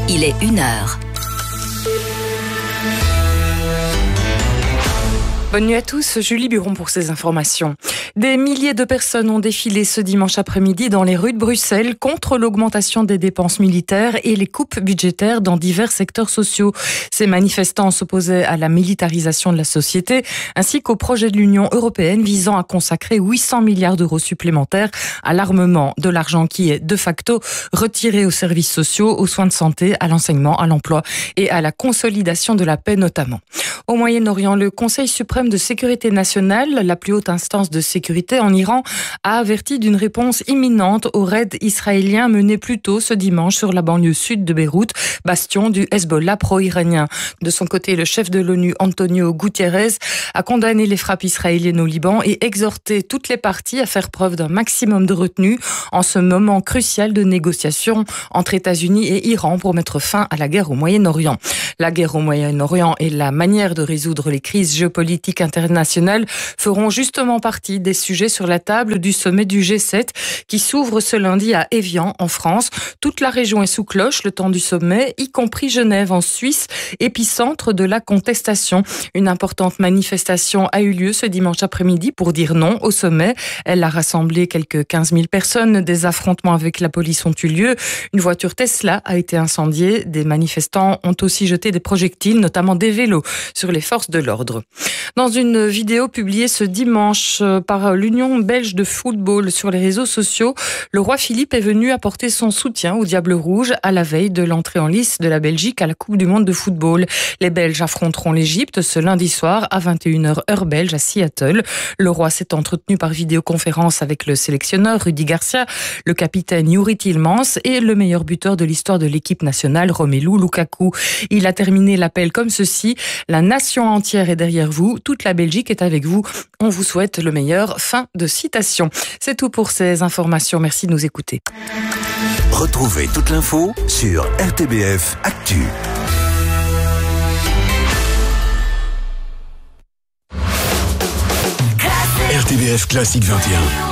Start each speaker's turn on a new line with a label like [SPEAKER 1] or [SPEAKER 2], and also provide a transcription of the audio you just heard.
[SPEAKER 1] Il est 1h.
[SPEAKER 2] Bonne nuit à tous, Julie Buron pour ces informations. Des milliers de personnes ont défilé ce dimanche après-midi dans les rues de Bruxelles contre l'augmentation des dépenses militaires et les coupes budgétaires dans divers secteurs sociaux. Ces manifestants s'opposaient à la militarisation de la société ainsi qu'au projet de l'Union européenne visant à consacrer 800 milliards d'euros supplémentaires à l'armement, de l'argent qui est de facto retiré aux services sociaux, aux soins de santé, à l'enseignement, à l'emploi et à la consolidation de la paix notamment. Au Moyen-Orient, le Conseil suprême de sécurité nationale, la plus haute instance de sécurité en Iran, a averti d'une réponse imminente au raid israélien mené plus tôt ce dimanche sur la banlieue sud de Beyrouth, bastion du Hezbollah pro-iranien. De son côté, le chef de l'ONU, Antonio Guterres, a condamné les frappes israéliennes au Liban et exhorté toutes les parties à faire preuve d'un maximum de retenue en ce moment crucial de négociation entre États-Unis et Iran pour mettre fin à la guerre au Moyen-Orient. La guerre au Moyen-Orient et la manière de résoudre les crises géopolitiques internationales feront justement partie des sujets sur la table du sommet du G7 qui s'ouvre ce lundi à Évian en France. Toute la région est sous cloche le temps du sommet, y compris Genève en Suisse, épicentre de la contestation. Une importante manifestation a eu lieu ce dimanche après-midi pour dire non au sommet. Elle a rassemblé quelques 15 000 personnes. Des affrontements avec la police ont eu lieu. Une voiture Tesla a été incendiée. Des manifestants ont aussi jeté des projectiles, notamment des vélos, sur les forces de l'ordre. Dans une vidéo publiée ce dimanche par l'Union belge de football sur les réseaux sociaux, le roi Philippe est venu apporter son soutien au Diable Rouge à la veille de l'entrée en lice de la Belgique à la Coupe du Monde de football. Les Belges affronteront l'Égypte ce lundi soir à 21h heure belge à Seattle. Le roi s'est entretenu par vidéoconférence avec le sélectionneur Rudi Garcia, le capitaine Youri Tielemans et le meilleur buteur de l'histoire de l'équipe nationale, Romelu Lukaku. Il a terminé l'appel comme ceci: la nation entière est derrière vous, toute la Belgique est avec vous, on vous souhaite le meilleur. Fin de citation. C'est tout pour ces informations, merci de nous écouter.
[SPEAKER 3] Retrouvez toute l'info sur RTBF Actu. RTBF Classique 21.